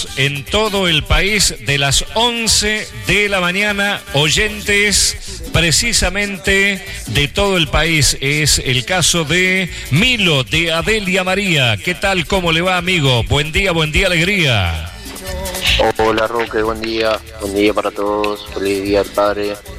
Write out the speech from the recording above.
escuchamos en todo el país de las 11 de la mañana, oyentes precisamente de todo el país. Es el caso de Milo, de Adelia María. ¿Qué tal? ¿Cómo le va, amigo? Buen día, alegría. Hola, Roque, buen día para todos, feliz día al padre.